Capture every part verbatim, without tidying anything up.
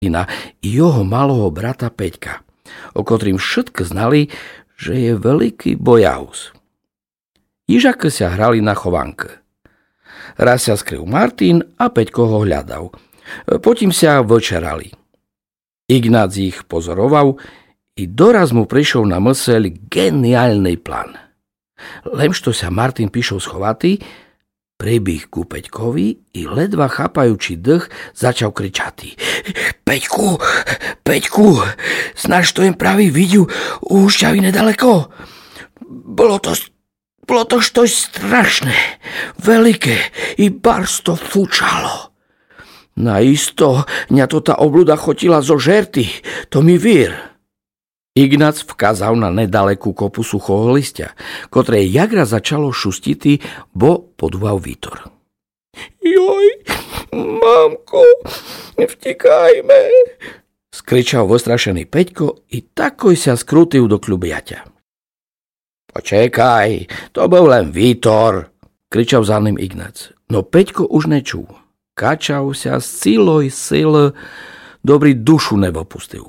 Martina i jeho malého brata Peťka, o ktorým všetko znali, že je veľký bojahus. Jižaky sa hrali na chovanke. Raz sa skryl Martin a Peťko ho hľadal. Potom sa večerali. Ignác ich pozoroval i doraz mu prišiel na myseľ geniálny plán. Lemšto sa Martin píšol schovatý, pribíh ku Peťkovi i ledva chápajúci dých začal kričati. Peťku, Peťku, snaž to jen pravý vidiu už ťavi nedaleko. Bolo to, bolo to štož strašné, veľké i bars to fúčalo. Naisto, ňa to tá obluda chotila zo žerty, to mi vír. Ignác vkázal na nedalekú kopu suchého listia, ktoré jagra začalo šustiti, bo podúval vítor. Joj, mamko, vtikajme, skričal vostrašený Peťko i takoj sa skrútil do kľubiaťa. Počekaj, to bol len vítor, kričal za ním Ignác. No Peťko už nečul. Kačal sa z ciloj sil, dobrý dušu nebo pustil.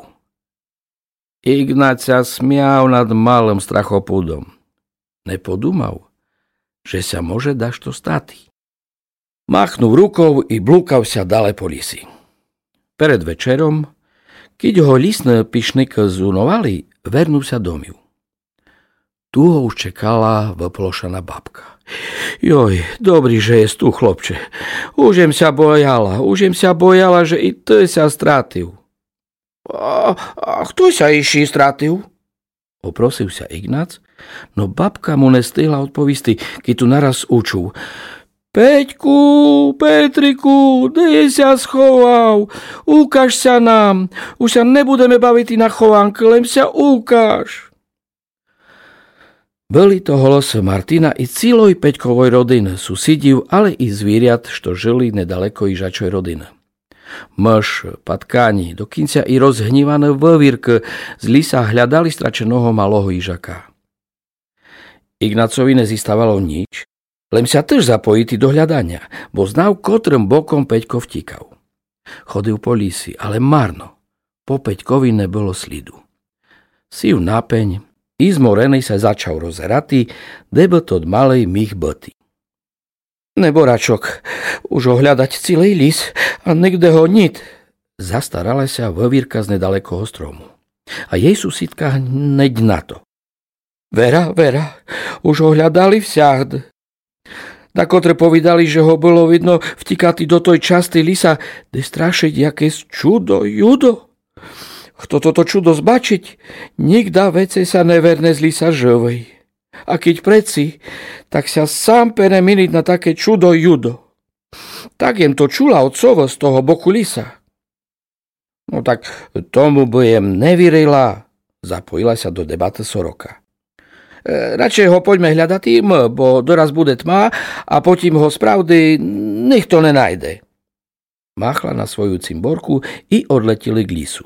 Ignác sa smial nad malým strachopúdom. Nepodúmal, že sa môže dašto stať. Machnul rukou i blúkal sa dale po lisi. Pred večerom, keď ho lisné pyšnik zunovali, vernul sa domiu. Tu ho už čekala voplošaná babka. Joj, dobrý, že je tu, chlopče. Užem sa bojala, užem sa bojala, že i ty sa strátil. A, a kto sa iší strátil? Oprosil sa Ignác, no babka mu nestihla odpovisti, keď tu naraz učul. Peťku, Petriku, kde sa schoval? Ukáž sa nám. Už sa nebudeme baviť na chovanke, len sa ukáž. Boli to hlas Martina i celoj Peťkovoj rodiny, susidiv, ale i zvíriat, što žili nedaleko Ižačoj rodiny. Mž, patkáni, dokinca i rozhnívané vovírky z lisa hľadali stračeného malého Ižaka. Ignácovi nezistávalo nič, len sa tiež zapojiti do hľadania, bo znal, kotrým bokom Peťko vtíkal. Chodil po lisi, ale marno. Po Peťkovi nebolo slidu. Siv nápeň, izmorený sa začal rozerati, debet od malej mých boty. Neboračok, už ohľadať celý lis a nikde ho nit. Zastarala sa vovírka z nedalekoho stromu. A jej susidka hneď na to. Vera, Vera, už ho hľadali všade. Takotre povedali, že ho bolo vidno vtikati do toj časti lisa, kde strašiť jaké čudo, judo. Kto toto čudo zbačiť, nikda vece sa neverne z lisa živej. A keď preci, tak sa sám pereminiť na také čudo judo. Tak jem to čula od sova z toho boku lisa. No tak tomu budem nevyrila, zapojila sa do debaty Soroka. E, radšej ho poďme hľadať im, bo doraz bude tma a potím ho spravdy nikto nenajde. Máchla na svoju cimborku i odletili k lisu.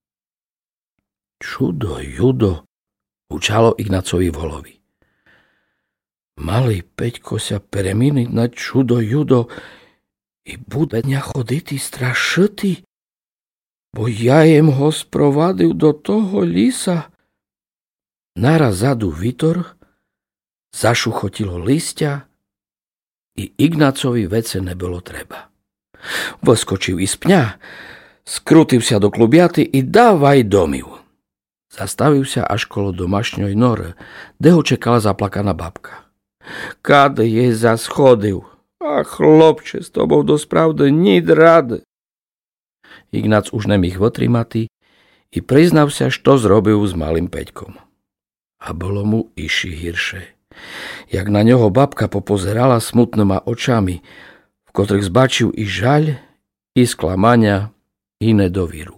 Čudo judo, učalo Ignácovi v holovi. Malý Peťko sa pereminiť na čudo judo i bude dňa choditi strašity, bo ja jem ho sprovadil do toho lisa. Naraz zadu vitor, zašuchotilo listia i Ignácovi vece nebolo treba. Voskočil iz pňa, skrutil sa do klubiaty i dávaj domiu. Zastavil sa až kolo domašňoj nore, kde ho čekala zaplakaná babka. Kade je zaschodil? A chlopče, s tobou dospravde nid rad. Ignác už nemých votrimati i priznav sa, što zrobil s malým Peťkom. A bolo mu iši hirše. Jak na ňoho babka popozerala smutnýma očami, v ktorých zbačil i žaľ, i sklamania, i nedovíru.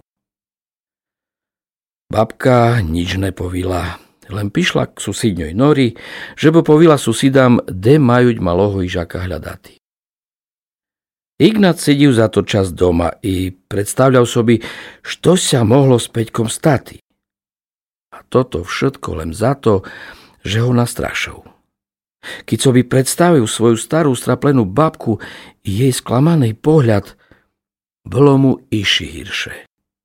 Babka nič nepovila, len pišla k susidňoj nori, že by povila susidám, kde majuť malého Ižaka hľadati. Ignác sedil za to čas doma i predstavľal sobi, što sa mohlo s Peťkom stati. A toto všetko len za to, že ho nastrašil. Keď sobi predstavil svoju starú straplenú babku i jej sklamaný pohľad, bolo mu iši hirše.